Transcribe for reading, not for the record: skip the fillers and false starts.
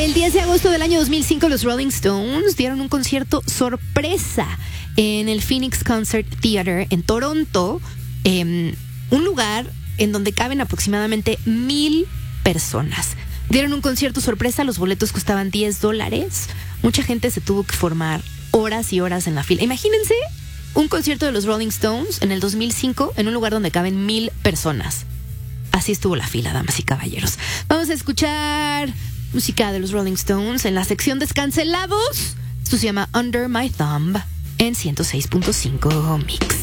El 10 de agosto del año 2005, los Rolling Stones dieron un concierto sorpresa en el Phoenix Concert Theater en Toronto, un lugar en donde caben aproximadamente 1,000 personas. Dieron un concierto sorpresa, los boletos costaban $10. Mucha gente se tuvo que formar horas y horas en la fila. Imagínense un concierto de los Rolling Stones en el 2005 en un lugar donde caben 1,000 personas. Así estuvo la fila, damas y caballeros. Vamos a escuchar música de los Rolling Stones en la sección Descancelados. Esto se llama Under My Thumb en 106.5 Mix.